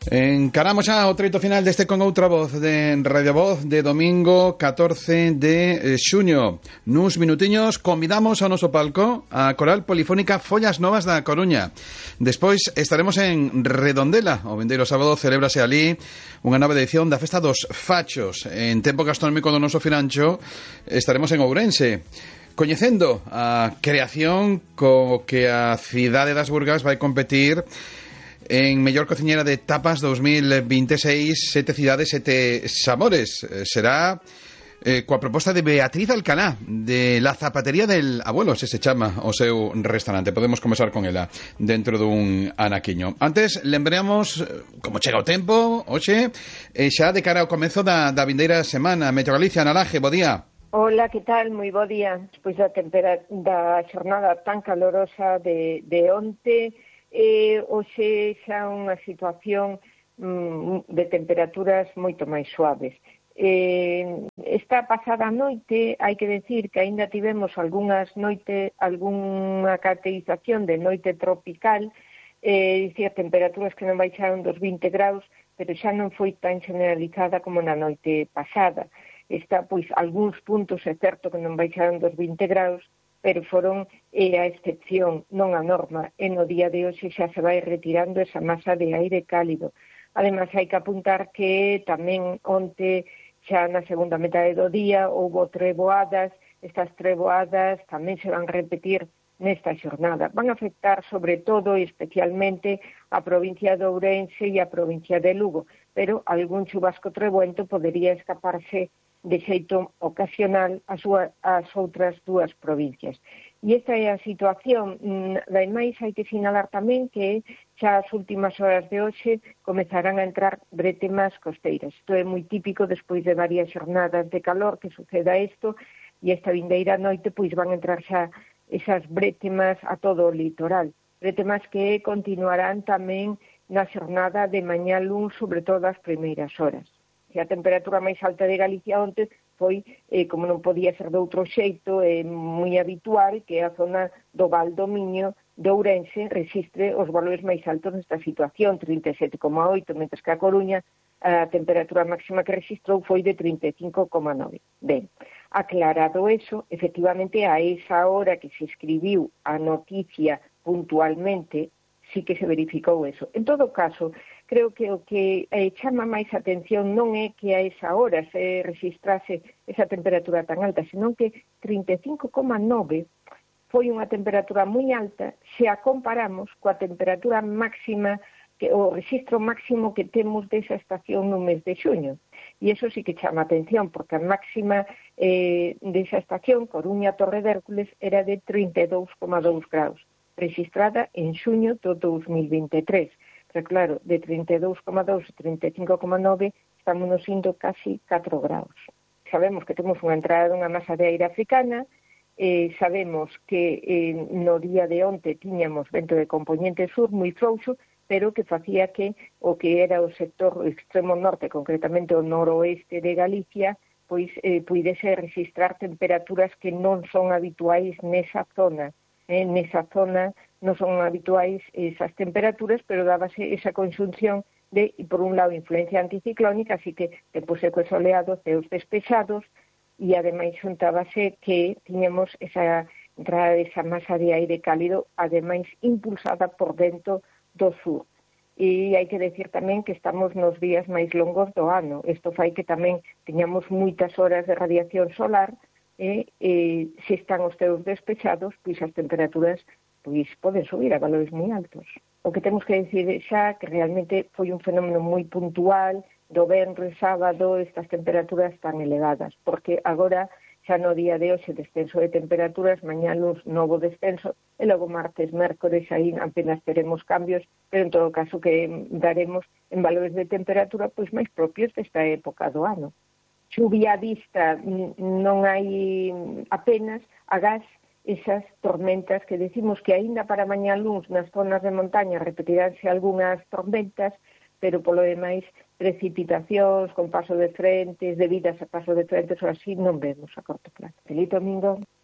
Encaramos xa o treito final deste Con Outra Voz de Radio Voz de domingo 14 de xuño. Nuns minutiños convidamos ao noso palco a Coral Polifónica Follas Novas da Coruña. Despois estaremos en Redondela. O vindeiro sábado celébrase ali unha nova edición da Festa dos Fachos. En tempo gastronómico do noso Firancho estaremos en Ourense, coñecendo a creación co que a cidade das Burgas vai competir en mellor cociñera de tapas 2026, 7 cidades, 7 sabores. Será coa proposta de Beatriz Alcaná, de la zapatería del abuelo, se chama o seu restaurante. Podemos conversar con ela dentro dun anaquiño. Antes, lembramos como chega o tempo, hoxe, xa de cara ao comezo da vindeira semana. Meteo Galicia, Naraje, bo día. Hola, que tal? Moi bo día. Despois da xornada tan calorosa de onte, hoxe xa unha situación de temperaturas moito máis suaves. Esta pasada noite, hai que decir que aínda tivemos algunha caracterización de noite tropical, dicir, temperaturas que non baixaron dos 20 graus, pero xa non foi tan generalizada como na noite pasada. Está, pois, algúns puntos, é certo que non baixaron dos 20 graus, pero foron a excepción, non a norma, e no día de hoxe xa se vai retirando esa masa de aire cálido. Ademais, hai que apuntar que tamén onte, xa na segunda metade do día, houbo treboadas. Estas treboadas tamén se van repetir nesta xornada. Van a afectar sobre todo e especialmente a provincia de Ourense e a provincia de Lugo, pero algún chubasco treboento podería escaparse de xeito ocasional as outras dúas provincias. E esta é a situación. Ademais, hai que sinalar tamén que xa as últimas horas de hoxe comezarán a entrar bretemas costeiras. Isto é moi típico despois de varias xornadas de calor que suceda isto, e esta vindeira noite pois van a entrar xa esas bretemas a todo o litoral. Bretemas que continuarán tamén na xornada de mañá luns, sobre todo as primeiras horas. A temperatura máis alta de Galicia onte foi, como non podía ser de outro xeito, moi habitual que a zona do Val do Miño de Ourense resistre os valores máis altos nesta situación, 37,8, mentres que a Coruña a temperatura máxima que registrou foi de 35,9. Ben, aclarado eso, efectivamente a esa hora que se escribiu a noticia puntualmente, sí que se verificou eso. En todo caso, creo que o que chama máis atención non é que a esa hora se registrase esa temperatura tan alta, senón que 35,9 foi unha temperatura moi alta se a comparamos coa temperatura máxima, o registro máximo que temos desa estación no mes de xuño. E iso sí que chama atención, porque a máxima desa estación, Coruña Torre de Hércules, era de 32,2 graus, registrada en xuño do 2023. Pero claro, de 32,2 a 35,9 estamos nos indo casi 4 graus. Sabemos que temos unha entrada dunha masa de aire africana, sabemos que no día de onte tiñamos vento de componente sur moi frouxo, pero que facía que o que era o sector extremo norte, concretamente o noroeste de Galicia, pois puidese registrar temperaturas que non son habituais nesa zona. Nesa zona non son habituais esas temperaturas, pero dábase esa conxunción de, por un lado, influencia anticiclónica, así que tempo seco e soleado, ceos despexados, e ademais xuntábase que tiñamos esa entrada desa masa de aire cálido, ademais impulsada por vento do sur. E hai que decir tamén que estamos nos días máis longos do ano. Isto fai que tamén teñamos moitas horas de radiación solar, se están os ceos despechados, pois as temperaturas pois poden subir a valores moi altos. O que temos que decir xa que realmente foi un fenómeno moi puntual do venres, sábado, estas temperaturas tan elevadas, porque agora xa no día de hoxe descenso de temperaturas, mañá luns novo descenso, e logo martes, mércores, aí apenas teremos cambios, pero en todo caso que daremos en valores de temperatura pois máis propios desta época do ano. Chuvia a vista non hai apenas, agás esas tormentas que decimos que aínda para mañá luns nas zonas de montaña repetiránse algunhas tormentas, pero polo demais precipitacións con paso de frentes, debidas a paso de frentes ou así, non vemos a corto plazo. Feliz domingo.